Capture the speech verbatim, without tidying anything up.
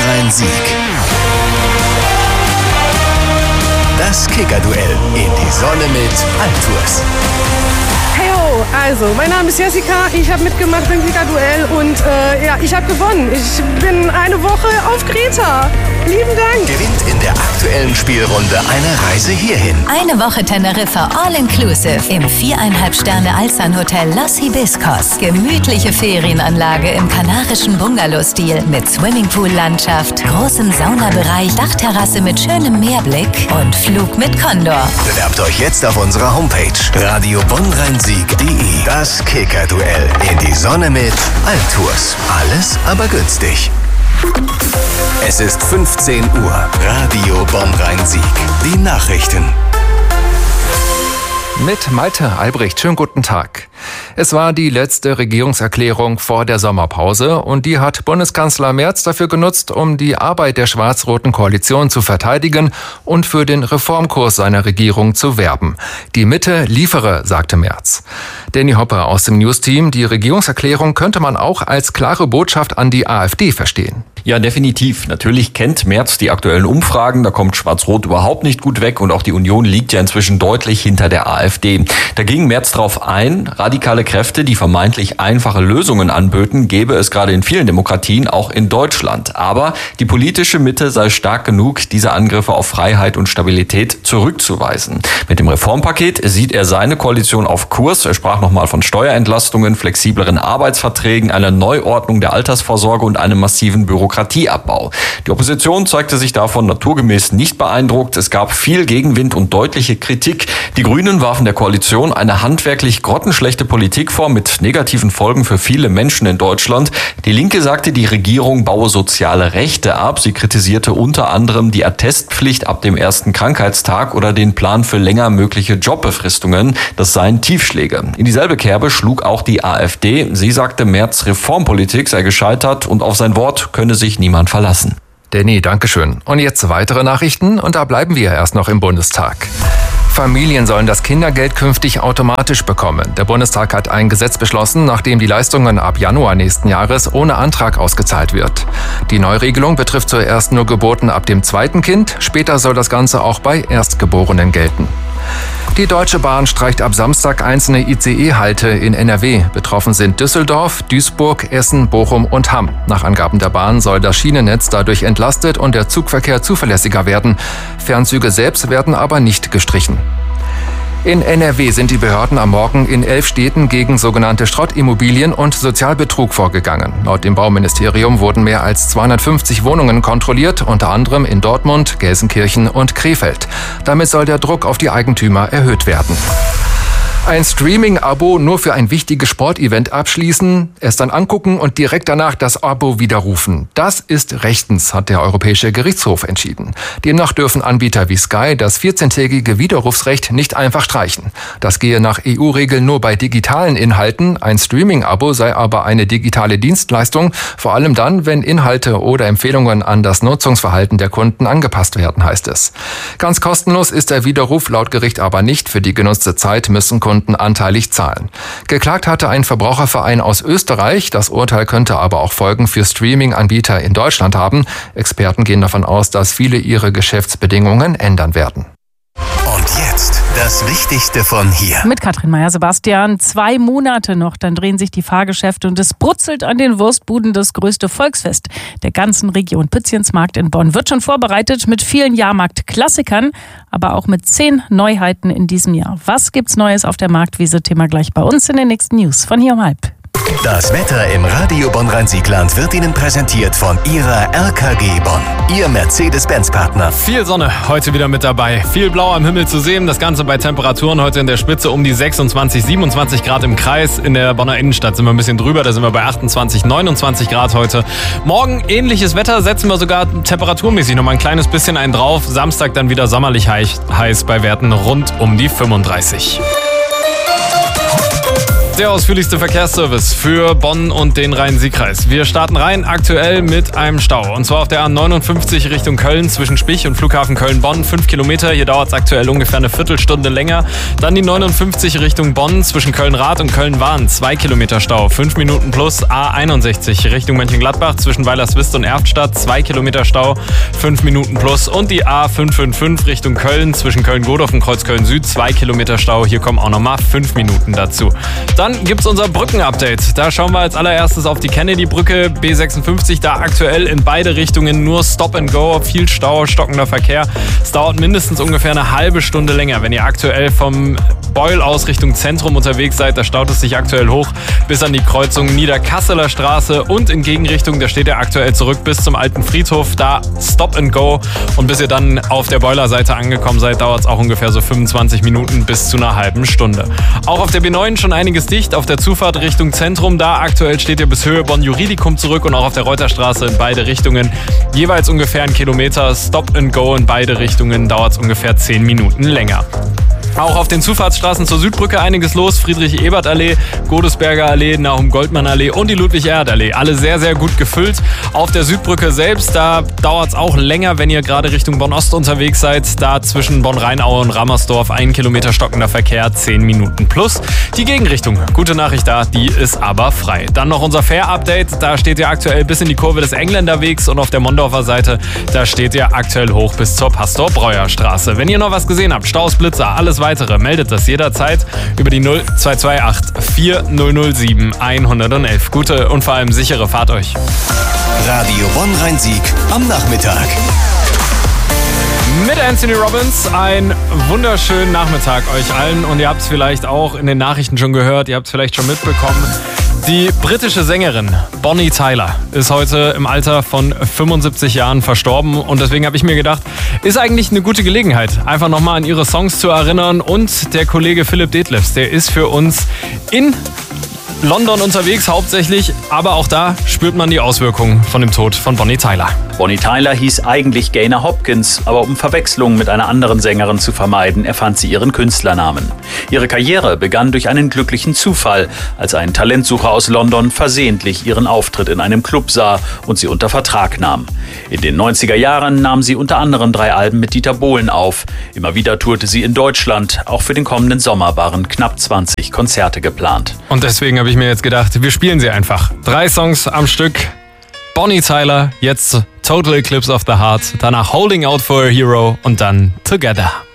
Bonn-Rhein-Sieg. Das Kicker-Duell in die Sonne mit Altours. Heyo, also, mein Name ist Jessica, ich habe mitgemacht beim Kicker-Duell und äh, ja, ich habe gewonnen. Ich bin eine Woche auf Kreta. Lieben Dank. Gewinnt in der aktuellen Spielrunde eine Reise hierhin. Eine Woche Teneriffa All-Inclusive im viereinhalb Sterne Alsan Hotel Los Hibiscos. Gemütliche Ferienanlage im kanarischen Bungalow-Stil mit Swimmingpool-Landschaft, großem Saunabereich, Dachterrasse mit schönem Meerblick und Flug mit Condor. Bewerbt euch jetzt auf unserer Homepage radio bonn rhein sieg punkt de. Das Kicker-Duell in die Sonne mit Altours. Alles aber günstig. Es ist fünfzehn Uhr. Radio Bonn-Rhein-Sieg. Die Nachrichten. Mit Malte Albrecht. Schönen guten Tag. Es war die letzte Regierungserklärung vor der Sommerpause und die hat Bundeskanzler Merz dafür genutzt, um die Arbeit der schwarz-roten Koalition zu verteidigen und für den Reformkurs seiner Regierung zu werben. Die Mitte liefere, sagte Merz. Danny Hopper aus dem News-Team, die Regierungserklärung könnte man auch als klare Botschaft an die AfD verstehen. Ja, definitiv. Natürlich kennt Merz die aktuellen Umfragen. Da kommt Schwarz-Rot überhaupt nicht gut weg und auch die Union liegt ja inzwischen deutlich hinter der AfD. Da ging Merz drauf ein, radikale Kräfte, die vermeintlich einfache Lösungen anböten, gäbe es gerade in vielen Demokratien, auch in Deutschland. Aber die politische Mitte sei stark genug, diese Angriffe auf Freiheit und Stabilität zurückzuweisen. Mit dem Reformpaket sieht er seine Koalition auf Kurs. Er sprach nochmal von Steuerentlastungen, flexibleren Arbeitsverträgen, einer Neuordnung der Altersvorsorge und einem massiven Bürokratieabbau. Bürokratieabbau. Die Opposition zeigte sich davon naturgemäß nicht beeindruckt. Es gab viel Gegenwind und deutliche Kritik. Die Grünen warfen der Koalition eine handwerklich grottenschlechte Politik vor mit negativen Folgen für viele Menschen in Deutschland. Die Linke sagte, die Regierung baue soziale Rechte ab. Sie kritisierte unter anderem die Attestpflicht ab dem ersten Krankheitstag oder den Plan für länger mögliche Jobbefristungen. Das seien Tiefschläge. In dieselbe Kerbe schlug auch die AfD. Sie sagte, Merz' Reformpolitik sei gescheitert und auf sein Wort könne sich niemand verlassen. Danny, dankeschön. Und jetzt weitere Nachrichten und da bleiben wir erst noch im Bundestag. Familien sollen das Kindergeld künftig automatisch bekommen. Der Bundestag hat ein Gesetz beschlossen, nachdem die Leistungen ab Januar nächsten Jahres ohne Antrag ausgezahlt wird. Die Neuregelung betrifft zuerst nur Geburten ab dem zweiten Kind. Später soll das Ganze auch bei Erstgeborenen gelten. Die Deutsche Bahn streicht ab Samstag einzelne I C E-Halte in N R W. Betroffen sind Düsseldorf, Duisburg, Essen, Bochum und Hamm. Nach Angaben der Bahn soll das Schienennetz dadurch entlastet und der Zugverkehr zuverlässiger werden. Fernzüge selbst werden aber nicht gestrichen. In N R W sind die Behörden am Morgen in elf Städten gegen sogenannte Schrottimmobilien und Sozialbetrug vorgegangen. Laut dem Bauministerium wurden mehr als zweihundertfünfzig Wohnungen kontrolliert, unter anderem in Dortmund, Gelsenkirchen und Krefeld. Damit soll der Druck auf die Eigentümer erhöht werden. Ein Streaming-Abo nur für ein wichtiges Sportevent abschließen, es dann angucken und direkt danach das Abo widerrufen. Das ist rechtens, hat der Europäische Gerichtshof entschieden. Demnach dürfen Anbieter wie Sky das vierzehntägige Widerrufsrecht nicht einfach streichen. Das gehe nach E U-Regeln nur bei digitalen Inhalten. Ein Streaming-Abo sei aber eine digitale Dienstleistung, vor allem dann, wenn Inhalte oder Empfehlungen an das Nutzungsverhalten der Kunden angepasst werden, heißt es. Ganz kostenlos ist der Widerruf laut Gericht aber nicht. Für die genutzte Zeit müssen Kunden anteilig zahlen. Geklagt hatte ein Verbraucherverein aus Österreich. Das Urteil könnte aber auch Folgen für Streaming-Anbieter in Deutschland haben. Experten gehen davon aus, dass viele ihre Geschäftsbedingungen ändern werden. Und jetzt das Wichtigste von hier. Mit Katrin Meyer-Sebastian. Zwei Monate noch, dann drehen sich die Fahrgeschäfte und es brutzelt an den Wurstbuden. Das größte Volksfest der ganzen Region. Pützchensmarkt in Bonn wird schon vorbereitet mit vielen Jahrmarktklassikern, aber auch mit zehn Neuheiten in diesem Jahr. Was gibt's Neues auf der Marktwiese? Thema gleich bei uns in den nächsten News von hier um halb. Das Wetter im Radio Bonn-Rhein-Sieg-Land wird Ihnen präsentiert von Ihrer R K G Bonn, Ihr Mercedes-Benz-Partner. Viel Sonne heute wieder mit dabei, viel Blau am Himmel zu sehen. Das Ganze bei Temperaturen heute in der Spitze um die sechsundzwanzig, siebenundzwanzig Grad im Kreis. In der Bonner Innenstadt sind wir ein bisschen drüber, da sind wir bei achtundzwanzig, neunundzwanzig Grad heute. Morgen ähnliches Wetter, setzen wir sogar temperaturmäßig noch mal ein kleines bisschen einen drauf. Samstag dann wieder sommerlich heiß bei Werten rund um die fünfunddreißig. der ausführlichste Verkehrsservice für Bonn und den Rhein-Sieg-Kreis. Wir starten rein aktuell mit einem Stau. Und zwar auf der A neunundfünfzig Richtung Köln zwischen Spich und Flughafen Köln-Bonn. Fünf Kilometer, hier dauert es aktuell ungefähr eine Viertelstunde länger. Dann die neunundfünfzig Richtung Bonn zwischen Köln-Rath und Köln-Wahn. Zwei Kilometer Stau, fünf Minuten plus. A einundsechzig Richtung Mönchengladbach zwischen Weilerswist und Erftstadt. Zwei Kilometer Stau, fünf Minuten plus. Und die A fünf fünf fünf Richtung Köln zwischen Köln-Godorf und Kreuzköln-Süd. Zwei Kilometer Stau, hier kommen auch nochmal fünf Minuten dazu. Dann gibt's unser Brückenupdate. Da schauen wir als allererstes auf die Kennedy-Brücke B sechsundfünfzig. Da aktuell in beide Richtungen nur Stop and Go, viel Stau, stockender Verkehr. Es dauert mindestens ungefähr eine halbe Stunde länger. Wenn ihr aktuell vom Beul aus Richtung Zentrum unterwegs seid, da staut es sich aktuell hoch bis an die Kreuzung Niederkasseler Straße und in Gegenrichtung, da steht ihr aktuell zurück bis zum alten Friedhof. Da Stop and Go und bis ihr dann auf der Beuler-Seite angekommen seid, dauert es auch ungefähr so fünfundzwanzig Minuten bis zu einer halben Stunde. Auch auf der B neun schon einiges dicht. Auf der Zufahrt Richtung Zentrum, da aktuell steht ihr bis Höhe Bonn-Juridikum zurück und auch auf der Reuterstraße in beide Richtungen. Jeweils ungefähr einen Kilometer. Stop and Go in beide Richtungen, dauert es ungefähr zehn Minuten länger. Auch auf den Zufahrtsstraßen zur Südbrücke einiges los. Friedrich-Ebert-Allee, Godesberger Allee, Nahum-Goldmann-Allee und die Ludwig-Erhard-Allee. Alle sehr, sehr gut gefüllt. Auf der Südbrücke selbst, da dauert es auch länger, wenn ihr gerade Richtung Bonn-Ost unterwegs seid. Da zwischen Bonn-Rheinaue und Rammersdorf ein Kilometer stockender Verkehr, zehn Minuten plus. Die Gegenrichtung, gute Nachricht da, die ist aber frei. Dann noch unser Fähr-Update. Da steht ihr aktuell bis in die Kurve des Engländerwegs und auf der Mondorfer Seite, da steht ihr aktuell hoch bis zur Pastor-Breuer-Straße. Wenn ihr noch was gesehen habt, Staus, Blitzer, alles weitere, meldet das jederzeit über die null zwei zwei acht vier null null sieben eins eins eins. Gute und vor allem sichere Fahrt euch. Radio Bonn-Rhein-Sieg am Nachmittag. Mit Anthony Robbins, ein wunderschönen Nachmittag euch allen und ihr habt es vielleicht auch in den Nachrichten schon gehört, ihr habt es vielleicht schon mitbekommen. Die britische Sängerin Bonnie Tyler ist heute im Alter von fünfundsiebzig Jahren verstorben und deswegen habe ich mir gedacht, ist eigentlich eine gute Gelegenheit, einfach nochmal an ihre Songs zu erinnern und der Kollege Philipp Detlefs, der ist für uns in London unterwegs hauptsächlich, aber auch da spürt man die Auswirkungen von dem Tod von Bonnie Tyler. Bonnie Tyler hieß eigentlich Gaynor Hopkins, aber um Verwechslungen mit einer anderen Sängerin zu vermeiden, erfand sie ihren Künstlernamen. Ihre Karriere begann durch einen glücklichen Zufall, als ein Talentsucher aus London versehentlich ihren Auftritt in einem Club sah und sie unter Vertrag nahm. In den neunziger Jahren nahm sie unter anderem drei Alben mit Dieter Bohlen auf. Immer wieder tourte sie in Deutschland. Auch für den kommenden Sommer waren knapp zwanzig Konzerte geplant. Und deswegen habe ich mir jetzt gedacht, wir spielen sie einfach. Drei Songs am Stück. Bonnie Tyler, jetzt Total Eclipse of the Heart, danach Holding Out for a Hero und dann Together.